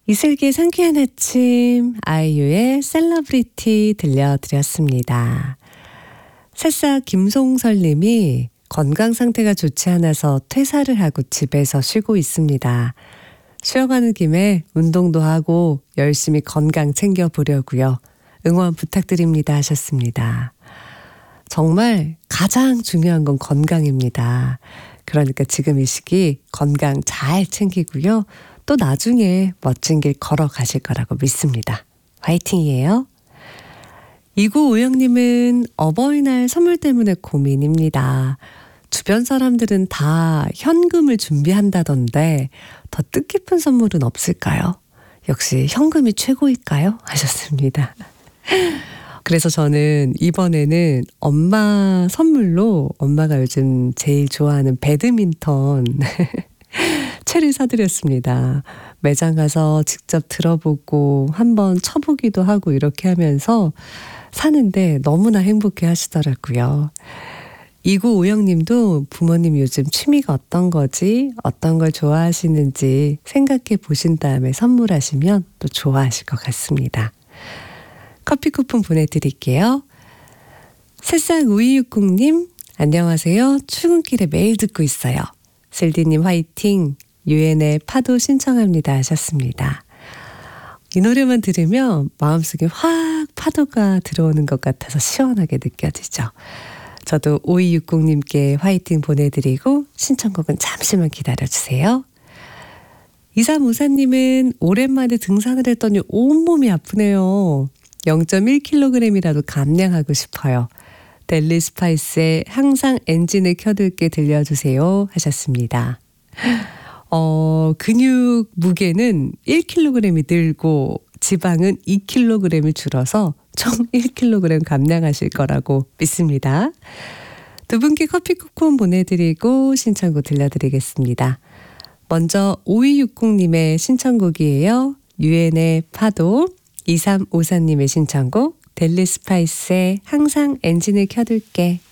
이슬기의 상쾌한 아침, 아이유의 셀러브리티 들려드렸습니다. 새싹 김송설 님이 건강 상태가 좋지 않아서 퇴사를 하고 집에서 쉬고 있습니다. 쉬어가는 김에 운동도 하고 열심히 건강 챙겨보려고요. 응원 부탁드립니다 하셨습니다. 정말 가장 중요한 건 건강입니다. 그러니까 지금 이 시기 건강 잘 챙기고요. 또 나중에 멋진 길 걸어가실 거라고 믿습니다. 화이팅이에요. 2950님은 어버이날 선물 때문에 고민입니다. 주변 사람들은 다 현금을 준비한다던데 더 뜻깊은 선물은 없을까요? 역시 현금이 최고일까요? 하셨습니다. 그래서 저는 이번에는 엄마 선물로 엄마가 요즘 제일 좋아하는 배드민턴 채를 사드렸습니다. 매장 가서 직접 들어보고 한번 쳐보기도 하고 이렇게 하면서 사는데 너무나 행복해 하시더라고요. 2950님도 부모님 요즘 취미가 어떤 거지, 어떤 걸 좋아하시는지 생각해 보신 다음에 선물하시면 또 좋아하실 것 같습니다. 커피 쿠폰 보내드릴게요. 새싹 5260님 안녕하세요. 출근길에 매일 듣고 있어요. 슬디님 화이팅, 유엔의 파도 신청합니다 하셨습니다. 이 노래만 들으면 마음속에 확 파도가 들어오는 것 같아서 시원하게 느껴지죠. 저도 5260님께 화이팅 보내드리고 신청곡은 잠시만 기다려주세요. 2354님은 오랜만에 등산을 했더니 온몸이 아프네요. 0.1kg이라도 감량하고 싶어요. 델리 스파이스의 항상 엔진을 켜둘게 들려주세요 하셨습니다. 근육 무게는 1kg이 늘고 지방은 2kg이 줄어서 총 1kg 감량하실 거라고 믿습니다. 두 분께 커피 쿠폰 보내드리고 신청곡 들려드리겠습니다. 먼저 5260님의 신청곡이에요. 유엔의 파도, 2354님의 신청곡 델리 스파이스의 항상 엔진을 켜둘게.